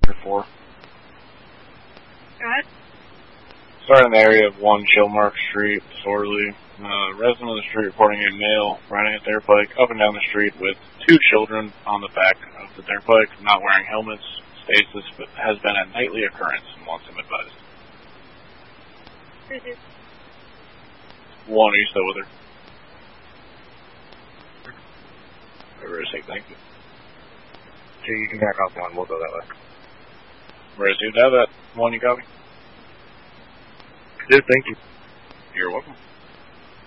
4. Go ahead. Starting in the area of 1 Chilmark Street, disorderly. Resident of the street reporting a male riding a dirt bike up and down the street with 2 children on the back of the dirt bike, not wearing helmets. States this has been a nightly occurrence and wants him advised. 1, are you still with her? Say thank you. 2, you can back off 1, we'll go that way. Received that 1 you copy? Good, thank you. You're welcome.